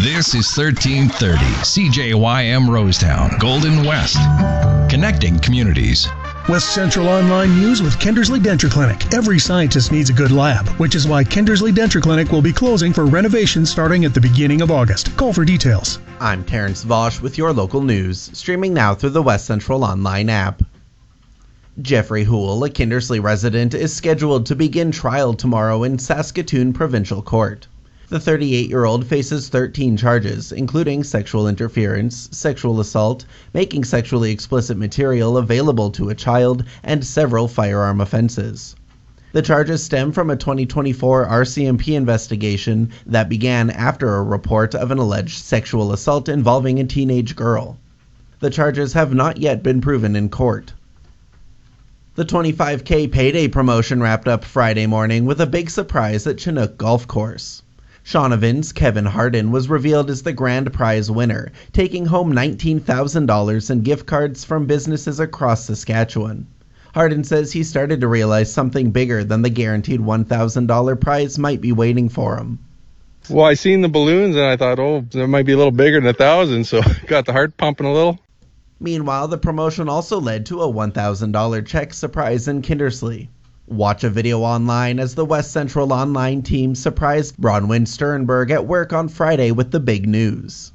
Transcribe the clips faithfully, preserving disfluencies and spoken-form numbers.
This is thirteen thirty C J Y M Rosetown, Golden West. Connecting communities. West Central Online News with Kindersley Denture Clinic. Every scientist needs a good lab, which is why Kindersley Denture Clinic will be closing for renovation starting at the beginning of August. Call for details. I'm Terrence Vosch with your local news, streaming now through the West Central Online app. Jeffrey Houle, a Kindersley resident, is scheduled to begin trial tomorrow in Saskatoon Provincial Court. The thirty-eight-year-old faces thirteen charges, including sexual interference, sexual assault, making sexually explicit material available to a child, and several firearm offenses. The charges stem from a twenty twenty-four R C M P investigation that began after a report of an alleged sexual assault involving a teenage girl. The charges have not yet been proven in court. The twenty-five K payday promotion wrapped up Friday morning with a big surprise at Chinook Golf Course. Shaughnavan's Kevin Harden was revealed as the grand prize winner, taking home nineteen thousand dollars in gift cards from businesses across Saskatchewan. Harden says he started to realize something bigger than the guaranteed one thousand dollars prize might be waiting for him. Well, I seen the balloons and I thought, oh, that might be a little bigger than a thousand, so got the heart pumping a little. Meanwhile, the promotion also led to a one thousand dollars check surprise in Kindersley. Watch a video online as the West Central Online team surprised Bronwyn Sternberg at work on Friday with the big news.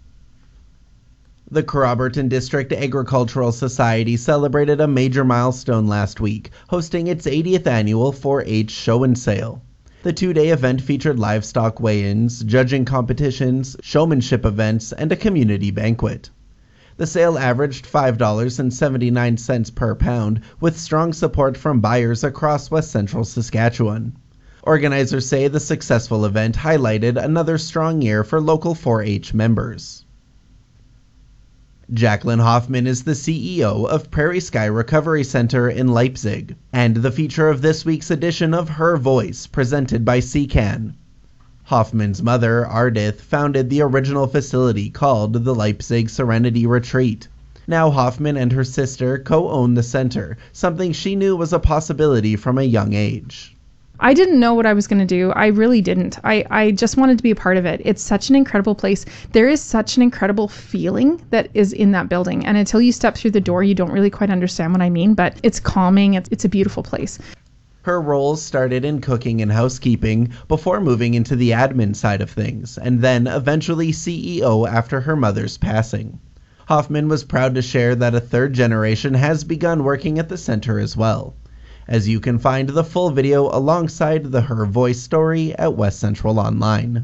The Carroburton District Agricultural Society celebrated a major milestone last week, hosting its eightieth annual four H show and sale. The two-day event featured livestock weigh-ins, judging competitions, showmanship events, and a community banquet. The sale averaged five dollars and seventy-nine cents per pound, with strong support from buyers across West Central Saskatchewan. Organizers say the successful event highlighted another strong year for local four H members. Jacqueline Hoffman is the C E O of Prairie Sky Recovery Center in Leipzig, and the feature of this week's edition of Her Voice, presented by C C A N. Hoffman's mother, Ardith, founded the original facility called the Leipzig Serenity Retreat. Now Hoffman and her sister co-own the center, something she knew was a possibility from a young age. I didn't know what I was going to do. I really didn't. I, I just wanted to be a part of it. It's such an incredible place. There is such an incredible feeling that is in that building. And until you step through the door, you don't really quite understand what I mean, but it's calming. It's, it's a beautiful place. Her roles started in cooking and housekeeping before moving into the admin side of things, and then eventually C E O after her mother's passing. Hoffman was proud to share that a third generation has begun working at the center as well. As you can find the full video alongside the Her Voice story at West Central Online.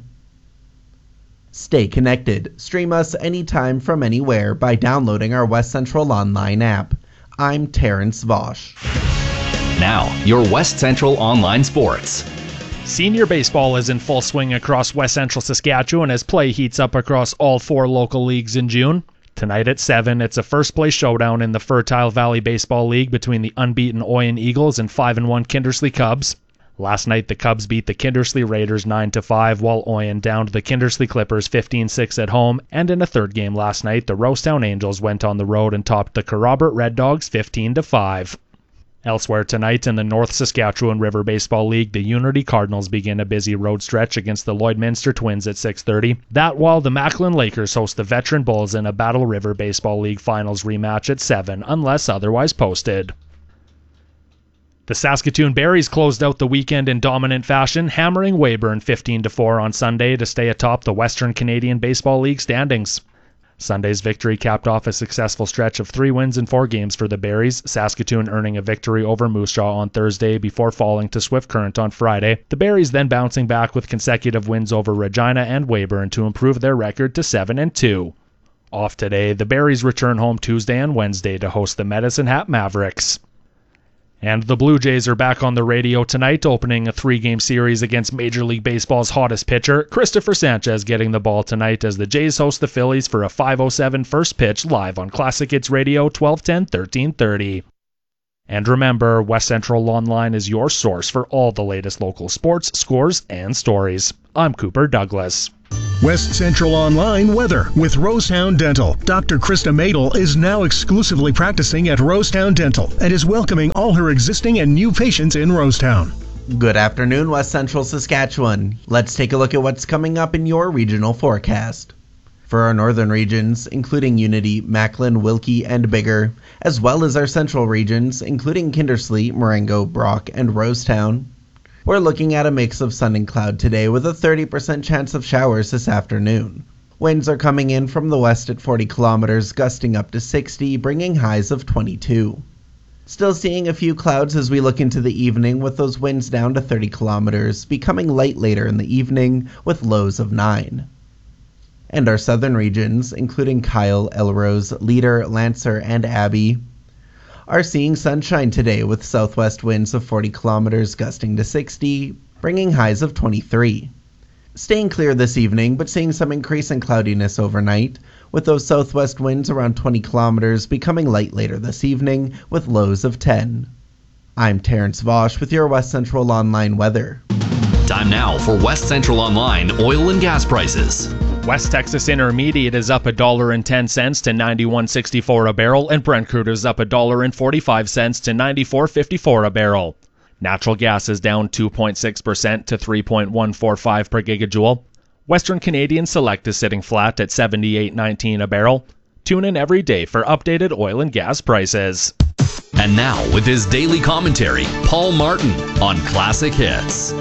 Stay connected. Stream us anytime from anywhere by downloading our West Central Online app. I'm Terrence Vosch. Now, your West Central Online Sports. Senior baseball is in full swing across West Central Saskatchewan as play heats up across all four local leagues in June. Tonight at seven, it's a first-place showdown in the Fertile Valley Baseball League between the unbeaten Oyen Eagles and five and one Kindersley Cubs. Last night, the Cubs beat the Kindersley Raiders nine to five, while Oyen downed the Kindersley Clippers fifteen six at home, and in a third game last night, the Rosetown Angels went on the road and topped the Carrobert Red Dogs fifteen to five. Elsewhere tonight in the North Saskatchewan River Baseball League, the Unity Cardinals begin a busy road stretch against the Lloydminster Twins at six thirty. That while the Macklin Lakers host the Veteran Bulls in a Battle River Baseball League Finals rematch at seven, unless otherwise posted. The Saskatoon Berries closed out the weekend in dominant fashion, hammering Weyburn fifteen to four on Sunday to stay atop the Western Canadian Baseball League standings. Sunday's victory capped off a successful stretch of three wins in four games for the Berries, Saskatoon earning a victory over Moose Jaw on Thursday before falling to Swift Current on Friday. The Berries then bouncing back with consecutive wins over Regina and Weyburn to improve their record to seven and two. Off today, the Berries return home Tuesday and Wednesday to host the Medicine Hat Mavericks. And the Blue Jays are back on the radio tonight, opening a three-game series against Major League Baseball's hottest pitcher, Christopher Sanchez, getting the ball tonight as the Jays host the Phillies for a five oh seven first pitch live on Classic Hits Radio twelve ten, thirteen thirty. And remember, West Central Online is your source for all the latest local sports, scores, and stories. I'm Cooper Douglas. West Central Online weather with Rosetown Dental. Doctor Krista Madel is now exclusively practicing at Rosetown Dental and is welcoming all her existing and new patients in Rosetown. Good afternoon, West Central Saskatchewan. Let's take a look at what's coming up in your regional forecast. For our northern regions, including Unity, Macklin, Wilkie, and Bigger, as well as our central regions, including Kindersley, Marengo, Brock, and Rosetown, we're looking at a mix of sun and cloud today with a thirty percent chance of showers this afternoon. Winds are coming in from the west at forty kilometers, gusting up to sixty, bringing highs of twenty-two. Still seeing a few clouds as we look into the evening with those winds down to thirty kilometers, becoming light later in the evening with lows of nine. And our southern regions, including Kyle, Elrose, Leader, Lancer, and Abbey, are seeing sunshine today with southwest winds of forty kilometers gusting to sixty, bringing highs of twenty-three. Staying clear this evening, but seeing some increase in cloudiness overnight, with those southwest winds around twenty kilometers becoming light later this evening with lows of ten. I'm Terrence Vosch with your West Central Online weather. Time now for West Central Online oil and gas prices. West Texas Intermediate is up one dollar and ten cents to ninety-one sixty-four a barrel, and Brent crude is up one dollar and forty-five cents to ninety-four fifty-four a barrel. Natural gas is down two point six percent to three point one four five per gigajoule. Western Canadian Select is sitting flat at seventy-eight nineteen a barrel. Tune in every day for updated oil and gas prices. And now, with his daily commentary, Paul Martin on Classic Hits.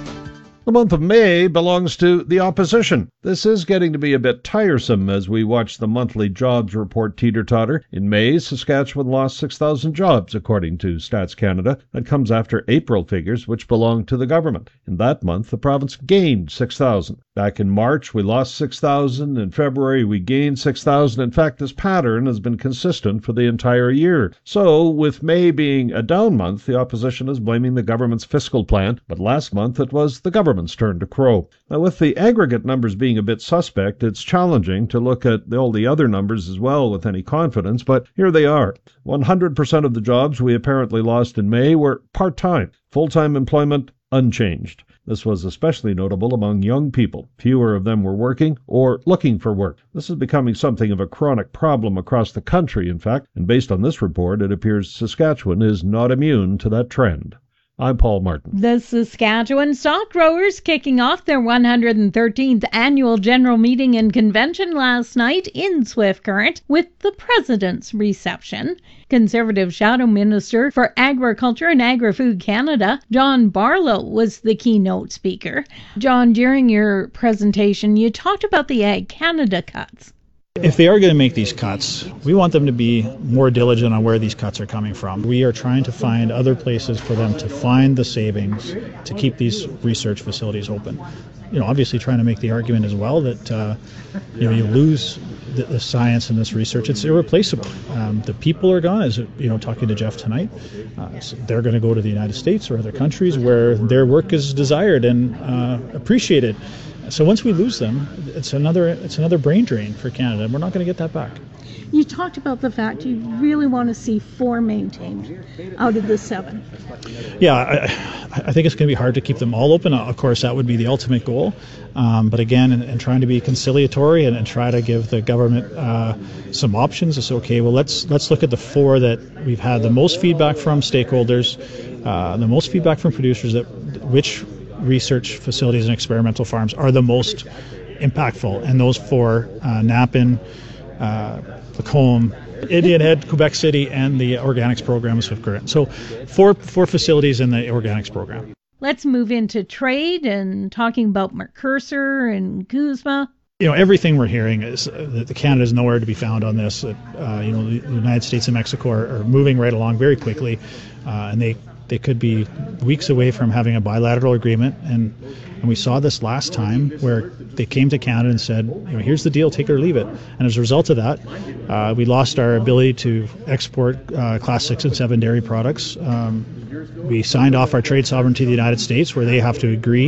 The month of May belongs to the opposition. This is getting to be a bit tiresome as we watch the monthly jobs report teeter-totter. In May, Saskatchewan lost six thousand jobs, according to Stats Canada. That comes after April figures, which belong to the government. In that month, the province gained six thousand. Back in March, we lost six thousand. In February, we gained six thousand. In fact, this pattern has been consistent for the entire year. So, with May being a down month, the opposition is blaming the government's fiscal plan, but last month it was the government's turn to crow. Now, with the aggregate numbers being a bit suspect, it's challenging to look at all the other numbers as well with any confidence, but here they are. one hundred percent of the jobs we apparently lost in May were part-time. Full-time employment, unchanged. This was especially notable among young people. Fewer of them were working or looking for work. This is becoming something of a chronic problem across the country, in fact, and based on this report, it appears Saskatchewan is not immune to that trend. I'm Paul Martin. The Saskatchewan Stock Growers kicking off their one hundred thirteenth annual general meeting and convention last night in Swift Current with the President's reception. Conservative Shadow Minister for Agriculture and Agri-Food Canada, John Barlow, was the keynote speaker. John, during your presentation, you talked about the Ag Canada cuts. If they are going to make these cuts, we want them to be more diligent on where these cuts are coming from. We are trying to find other places for them to find the savings to keep these research facilities open. You know, obviously trying to make the argument as well that, uh, you know, you lose the, the science and this research, it's irreplaceable. Um, the people are gone, as you know, talking to Jeff tonight. Uh, so they're going to go to the United States or other countries where their work is desired and uh, appreciated. So once we lose them, it's another it's another brain drain for Canada, and we're not going to get that back. You talked about the fact you really want to see four maintained out of the seven. Yeah, I, I think it's going to be hard to keep them all open. Of course, that would be the ultimate goal. Um, but again, and, and trying to be conciliatory and, and try to give the government uh, some options. It's okay. Well, let's let's look at the four that we've had the most feedback from stakeholders, uh, the most feedback from producers. That which research facilities and experimental farms are the most impactful, and those four, uh, Napan, uh, Lacombe, Indian Head, Quebec City, and the Organics Program of Swift Current. So four four facilities in the Organics Program. Let's move into trade and talking about Mercosur and CUSMA. You know, everything we're hearing is that Canada is nowhere to be found on this. Uh, you know, the United States and Mexico are, are moving right along very quickly, uh, and they They could be weeks away from having a bilateral agreement, and, and we saw this last time where they came to Canada and said, you know, here's the deal, take it or leave it. And as a result of that, uh, we lost our ability to export uh, Class six and seven dairy products. Um, we signed off our trade sovereignty to the United States, where they have to agree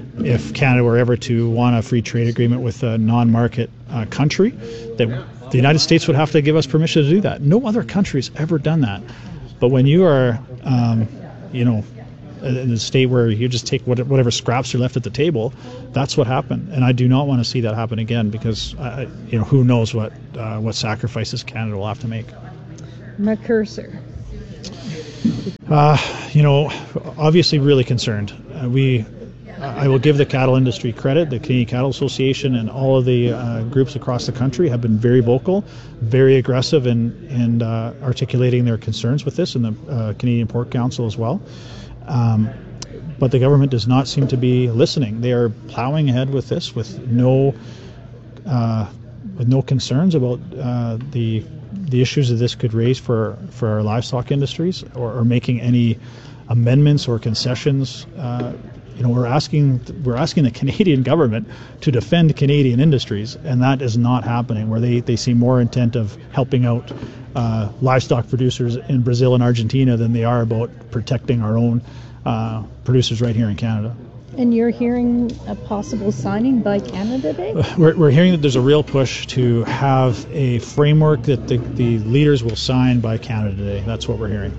if Canada were ever to want a free trade agreement with a non-market uh, country, that the United States would have to give us permission to do that. No other country has ever done that. But when you are, um, you know, in a state where you just take whatever scraps are left at the table, that's what happened. And I do not want to see that happen again because, uh, you know, who knows what uh, what sacrifices Canada will have to make. Mercosur. Uh, you know, obviously really concerned. Uh, we, uh, I will give the cattle industry credit. The Canadian Cattle Association and all of the uh, groups across the country have been very vocal, very aggressive in, in uh, articulating their concerns with this, and the uh, Canadian Pork Council as well. Um, but the government does not seem to be listening. They are plowing ahead with this with no uh, with no concerns about uh, the the issues that this could raise for, for our livestock industries, or, or making any amendments or concessions. Uh, you know, we're asking we're asking the Canadian government to defend Canadian industries, and that is not happening. Where they, they seem more intent of helping out uh, livestock producers in Brazil and Argentina than they are about protecting our own uh, producers right here in Canada. And you're hearing a possible signing by Canada Day? We're, we're hearing that there's a real push to have a framework that the, the leaders will sign by Canada Day. That's what we're hearing.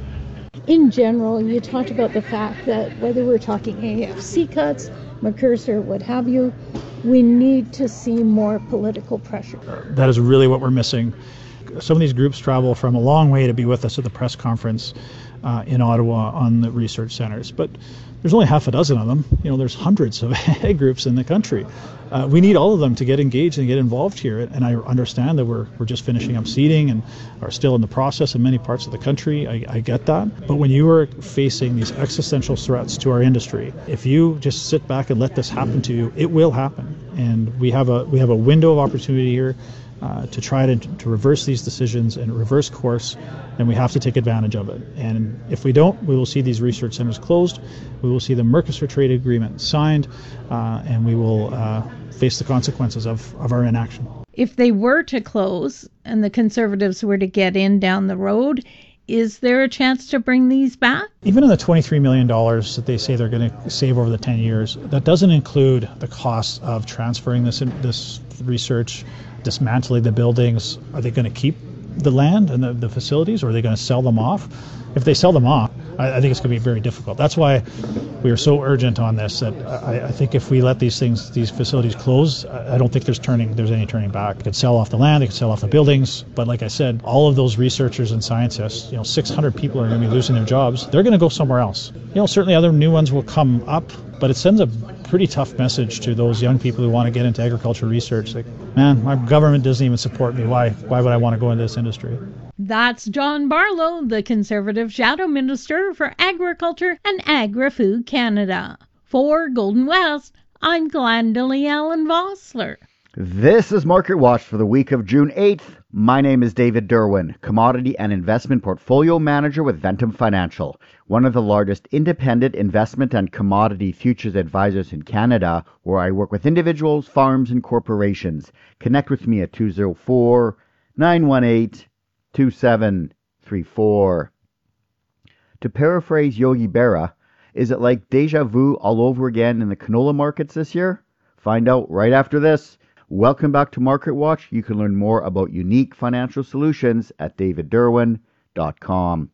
In general, you talked about the fact that whether we're talking A F C cuts, Mercosur, what have you, we need to see more political pressure. That is really what we're missing. Some of these groups travel from a long way to be with us at the press conference uh, in Ottawa on the research centers, but there's only half a dozen of them. You know, there's hundreds of ag groups in the country. Uh, we need all of them to get engaged and get involved here. And I understand that we're we're just finishing up seeding and are still in the process in many parts of the country. I, I get that. But when you are facing these existential threats to our industry, if you just sit back and let this happen to you, it will happen. And we have a we have a window of opportunity here uh, to try to to reverse these decisions and reverse course. And we have to take advantage of it. And if we don't, we will see these research centers closed. We will see the Mercosur trade agreement signed, uh, and we will uh, face the consequences of, of our inaction. If they were to close and the Conservatives were to get in down the road, is there a chance to bring these back? Even in the twenty-three million dollars that they say they're going to save over the ten years, that doesn't include the costs of transferring this this research, dismantling the buildings. Are they going to keep the land and the, the facilities, or are they going to sell them off? If they sell them off, I, I think it's going to be very difficult. That's why we are so urgent on this, that I, I think if we let these things, these facilities close, I, I don't think there's turning, there's any turning back. They could sell off the land, they could sell off the buildings, but like I said, all of those researchers and scientists, you know, six hundred people are going to be losing their jobs. They're going to go somewhere else. You know, certainly other new ones will come up, but it sends a pretty tough message to those young people who want to get into agriculture research. Like, man, my government doesn't even support me. Why, why would I want to go into this industry? That's John Barlow, the Conservative Shadow Minister for Agriculture and Agri-Food Canada. For Golden West, I'm Glendalee Allen Vossler. This is Market Watch for the week of June eighth. My name is David Derwin, Commodity and Investment Portfolio Manager with Ventum Financial, one of the largest independent investment and commodity futures advisors in Canada, where I work with individuals, farms, and corporations. Connect with me at two oh four, nine one eight, two seven three four. To paraphrase Yogi Berra, is it like deja vu all over again in the canola markets this year? Find out right after this. Welcome back to Market Watch. You can learn more about unique financial solutions at david derwin dot com.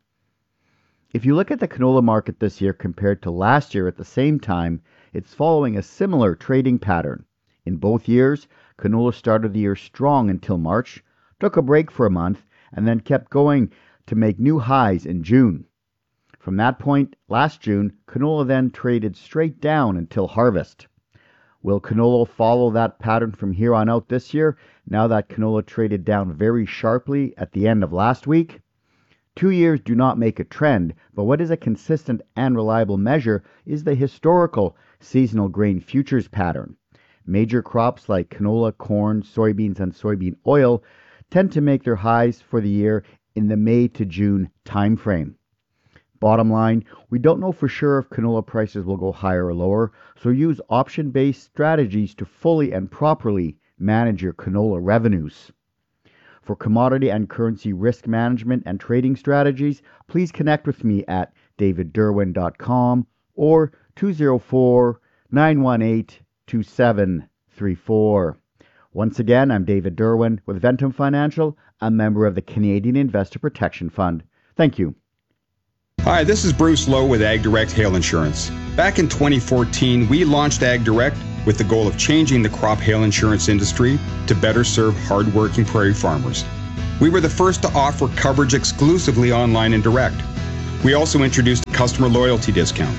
If you look at the canola market this year compared to last year at the same time, it's following a similar trading pattern. In both years, canola started the year strong until March, took a break for a month, and then kept going to make new highs in June. From that point, last June, canola then traded straight down until harvest. Will canola follow that pattern from here on out this year, now that canola traded down very sharply at the end of last week? Two years do not make a trend, but what is a consistent and reliable measure is the historical seasonal grain futures pattern. Major crops like canola, corn, soybeans, and soybean oil tend to make their highs for the year in the May to June timeframe. Bottom line, we don't know for sure if canola prices will go higher or lower, so use option-based strategies to fully and properly manage your canola revenues. For commodity and currency risk management and trading strategies, please connect with me at david derwin dot com or two oh four, nine one eight, two seven three four. Once again, I'm David Derwin with Ventum Financial, a member of the Canadian Investor Protection Fund. Thank you. Hi, this is Bruce Lowe with AgDirect Hail Insurance. Back in twenty fourteen, we launched AgDirect with the goal of changing the crop hail insurance industry to better serve hardworking prairie farmers. We were the first to offer coverage exclusively online and direct. We also introduced a customer loyalty discount.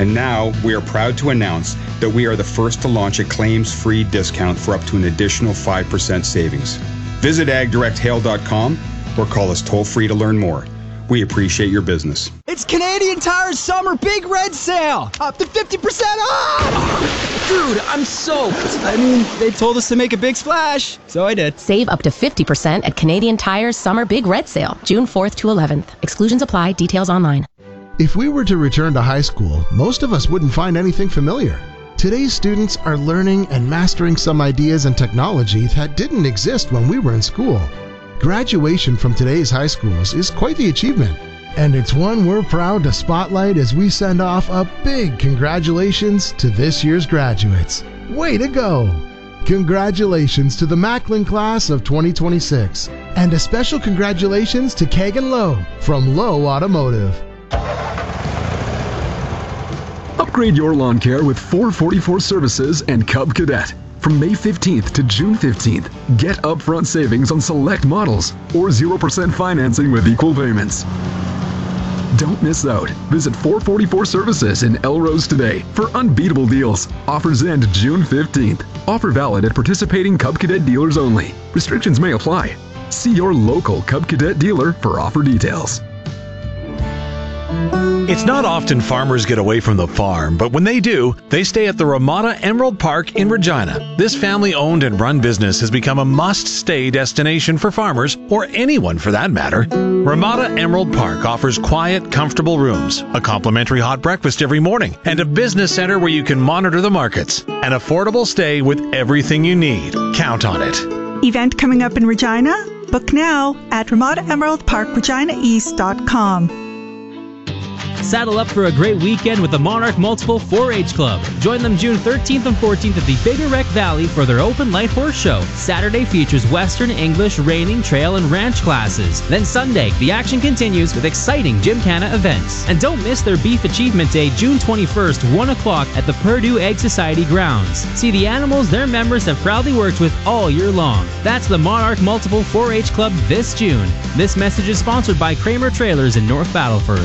And now we are proud to announce that we are the first to launch a claims-free discount for up to an additional five percent savings. Visit ag direct hail dot com or call us toll-free to learn more. We appreciate your business. It's Canadian Tire's Summer Big Red Sale! Up to fifty percent off! Dude, I'm soaked. I mean, they told us to make a big splash, so I did. Save up to fifty percent at Canadian Tire's Summer Big Red Sale, June fourth to eleventh. Exclusions apply. Details online. If we were to return to high school, most of us wouldn't find anything familiar. Today's students are learning and mastering some ideas and technology that didn't exist when we were in school. Graduation from today's high schools is quite the achievement, and it's one we're proud to spotlight as we send off a big congratulations to this year's graduates. Way to go! Congratulations to the Macklin class of twenty twenty-six, and a special congratulations to Kagan Lowe from Lowe Automotive. Upgrade your lawn care with four forty-four Services and Cub Cadet. From May fifteenth to June fifteenth, get upfront savings on select models or zero percent financing with equal payments. Don't miss out. Visit four forty-four Services in Elrose today for unbeatable deals. Offers end June fifteenth. Offer valid at participating Cub Cadet dealers only. Restrictions may apply. See your local Cub Cadet dealer for offer details. It's not often farmers get away from the farm, but when they do, they stay at the Ramada Emerald Park in Regina. This family-owned and run business has become a must-stay destination for farmers, or anyone for that matter. Ramada Emerald Park offers quiet, comfortable rooms, a complimentary hot breakfast every morning, and a business center where you can monitor the markets. An affordable stay with everything you need. Count on it. Event coming up in Regina? Book now at ramada emerald park regina east dot com. Saddle up for a great weekend with the Monarch Multiple four H Club. Join them June thirteenth and fourteenth at the Bigger Wreck Valley for their open light horse show. Saturday features Western, English, reining, trail, and ranch classes. Then Sunday, the action continues with exciting Gymkhana events. And don't miss their Beef Achievement Day, June twenty-first, one o'clock at the Purdue Egg Society grounds. See the animals their members have proudly worked with all year long. That's the Monarch Multiple four H Club this June. This message is sponsored by Kramer Trailers in North Battleford.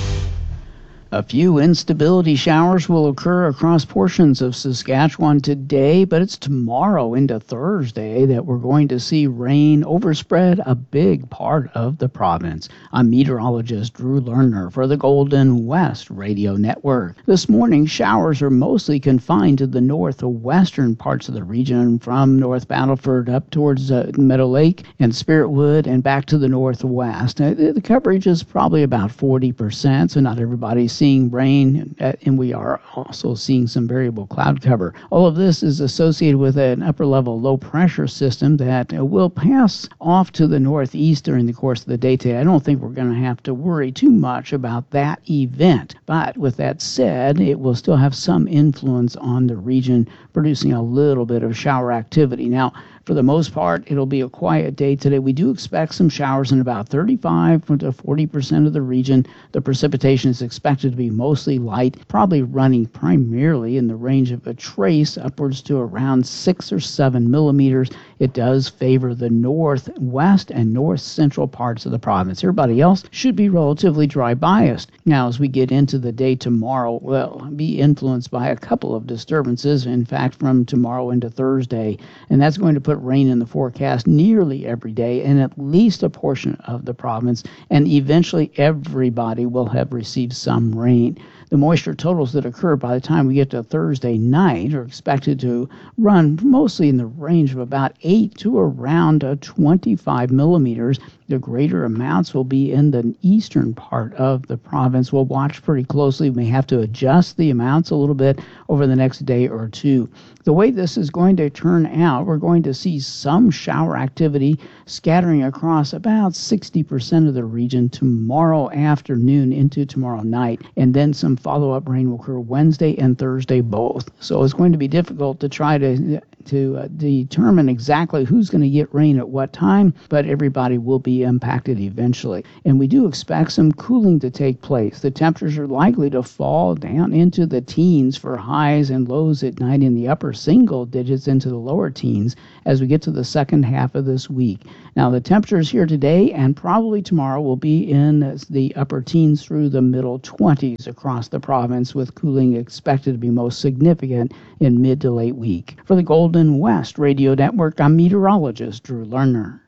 A few instability showers will occur across portions of Saskatchewan today, but it's tomorrow into Thursday that we're going to see rain overspread a big part of the province. I'm meteorologist Drew Lerner for the Golden West Radio Network. This morning, showers are mostly confined to the northwestern parts of the region, from North Battleford up towards uh, Meadow Lake and Spiritwood and back to the northwest. Uh, the coverage is probably about forty percent, so not everybody's seeing rain, and we are also seeing some variable cloud cover. All of this is associated with an upper level low pressure system that will pass off to the northeast during the course of the day today. I don't think we're going to have to worry too much about that event, but with that said, it will still have some influence on the region, producing a little bit of shower activity. Now, for the most part, it'll be a quiet day today. We do expect some showers in about thirty-five to forty percent of the region. The precipitation is expected to be mostly light, probably running primarily in the range of a trace upwards to around six or seven millimeters. It does favor the northwest and north central parts of the province. Everybody else should be relatively dry biased. Now, as we get into the day tomorrow, we'll be influenced by a couple of disturbances, in fact, from tomorrow into Thursday, and that's going to put rain in the forecast nearly every day in at least a portion of the province, and eventually everybody will have received some rain. The moisture totals that occur by the time we get to Thursday night are expected to run mostly in the range of about eight to around uh, twenty-five millimeters. The greater amounts will be in the eastern part of the province. We'll watch pretty closely. We may have to adjust the amounts a little bit over the next day or two. The way this is going to turn out, we're going to see some shower activity scattering across about sixty percent of the region tomorrow afternoon into tomorrow night, and then some follow-up rain will occur Wednesday and Thursday both. So it's going to be difficult to try to to uh, determine exactly who's going to get rain at what time, but everybody will be impacted eventually. And we do expect some cooling to take place. The temperatures are likely to fall down into the teens for highs and lows at night in the upper single digits into the lower teens as as we get to the second half of this week. Now, the temperatures here today and probably tomorrow will be in the upper teens through the middle twenties across the province, with cooling expected to be most significant in mid to late week. For the Golden West Radio Network, I'm meteorologist Drew Lerner.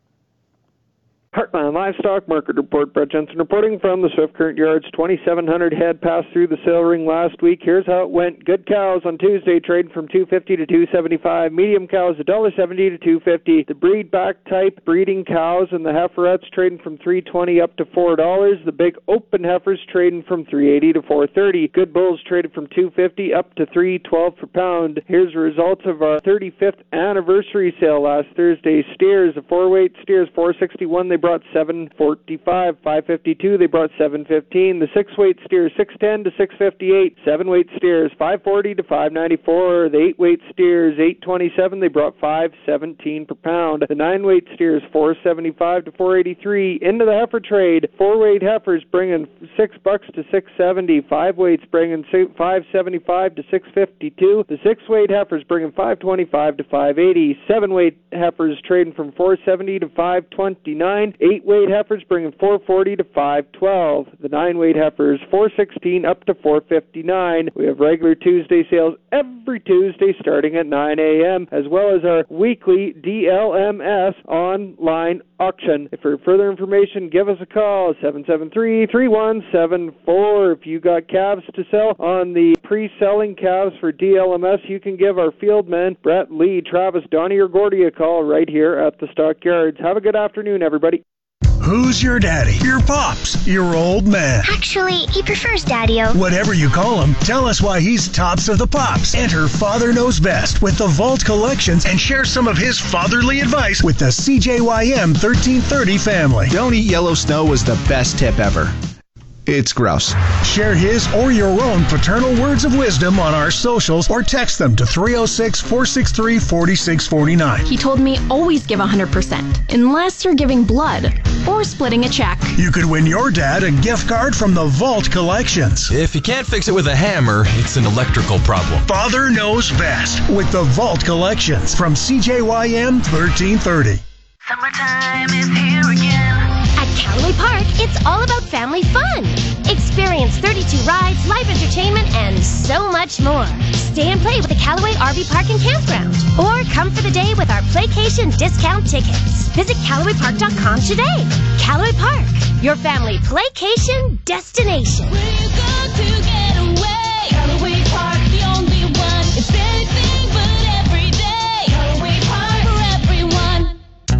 Heartland Livestock Market Report. Brett Jensen reporting from the Swift Current Yards. twenty-seven hundred head passed through the sale ring last week. Here's how it went. Good cows on Tuesday trading from two fifty to two seventy-five. Medium cows one dollar seventy to two fifty. The breed back type breeding cows and the heiferettes trading from three twenty up to four dollars. The big open heifers trading from three eighty to four thirty. Good bulls traded from two fifty up to three twelve per pound. Here's the results of our thirty-fifth anniversary sale last Thursday. Steers, the four-weight steers, four sixty-one. They brought seven forty-five. five fifty-two, they brought seven fifteen. The six-weight steers, six ten to six fifty-eight. seven-weight steers, five forty to five ninety-four. The eight-weight steers, eight twenty-seven, they brought five seventeen per pound. The nine-weight steers, four seventy-five to four eighty-three. Into the heifer trade, four-weight heifers bringing six bucks to six seventy. Five-weights bringing five seventy-five to six fifty-two. The six-weight heifers bringing five twenty-five to five eighty. Seven-weight heifers trading from four seventy to five twenty-nine. Eight-weight heifers bringing four forty to five twelve. The nine-weight heifers four sixteen up to four fifty-nine. We have regular Tuesday sales every Tuesday starting at nine a.m. as well as our weekly D L M S online auction. If for further information, give us a call, seven seven three, three one seven four. If you got calves to sell on the pre-selling calves for D L M S, you can give our field men, Brett, Lee, Travis, Donnie, or Gordy a call right here at the Stockyards. Have a good afternoon, everybody. Who's your daddy? Your pops? Your old man? Actually, he prefers Daddy-O. Whatever you call him, tell us why he's tops of the pops. Enter Father Knows Best with the Vault Collections and share some of his fatherly advice with the C J Y M thirteen thirty family. Don't eat yellow snow was the best tip ever. It's gross. Share his or your own paternal words of wisdom on our socials or text them to three oh six, four six three, four six four nine. He told me always give one hundred percent, unless you're giving blood or splitting a check. You could win your dad a gift card from the Vault Collections. If you can't fix it with a hammer, it's an electrical problem. Father Knows Best with the Vault Collections from C J Y M thirteen thirty. Summertime is here again. At Callaway Park, it's all about family fun. Experience thirty-two rides, live entertainment, and so much more. Stay and play with the Callaway R V Park and Campground. Or come for the day with our Playcation discount tickets. Visit Callaway Park dot com today. Callaway Park, your family Playcation destination. We're going to get away. Callaway Park, the only one. It's anything but every day. Callaway Park for everyone.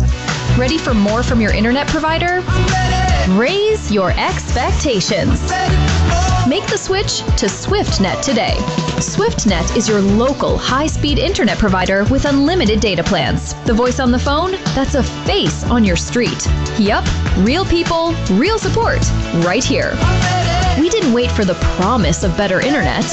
Ready for more from your internet provider? Raise your expectations. Make the switch to SwiftNet today. SwiftNet is your local high-speed internet provider with unlimited data plans. The voice on the phone? That's a face on your street. Yup, real people, real support, right here. We didn't wait for the promise of better internet.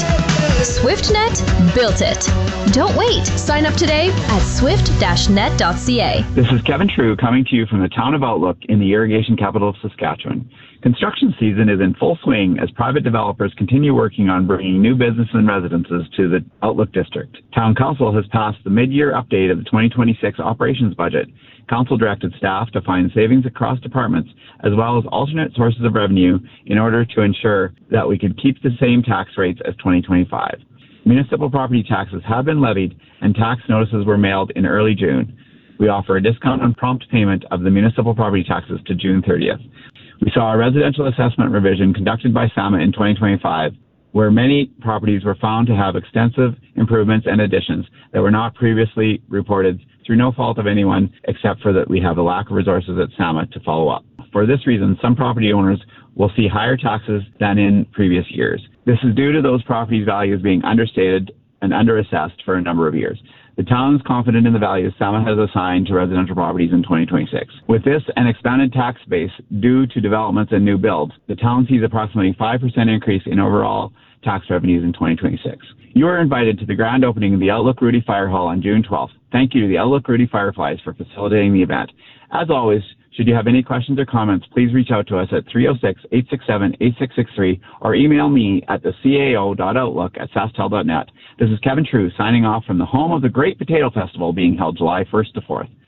SwiftNet built it. Don't wait. Sign up today at swift dash net dot c a. This is Kevin True coming to you from the town of Outlook in the irrigation capital of Saskatchewan. Construction season is in full swing as private developers continue working on bringing new business and residences to the Outlook district. Town Council has passed the mid-year update of the twenty twenty-six operations budget. Council directed staff to find savings across departments as well as alternate sources of revenue in order to ensure that we could keep the same tax rates as twenty twenty-five. Municipal property taxes have been levied and tax notices were mailed in early June. We offer a discount on prompt payment of the municipal property taxes to June thirtieth. We saw a residential assessment revision conducted by SAMA in twenty twenty-five, where many properties were found to have extensive improvements and additions that were not previously reported through no fault of anyone except for that we have a lack of resources at SAMA to follow up. For this reason, some property owners will see higher taxes than in previous years. This is due to those properties' values being understated and underassessed for a number of years. The town is confident in the values SAMA has assigned to residential properties in twenty twenty-six. With this and expanded tax base due to developments and new builds, the town sees approximately five percent increase in overall tax revenues in twenty twenty-six. You are invited to the grand opening of the Outlook Rudy Fire Hall on June twelfth. Thank you to the Outlook Rudy Fireflies for facilitating the event. As always, Should you have any questions or comments, please reach out to us at three oh six, eight six seven, eight six six three or email me at the c a o dot outlook at sastel dot net. This is Kevin True signing off from the home of the Great Potato Festival being held July first to fourth.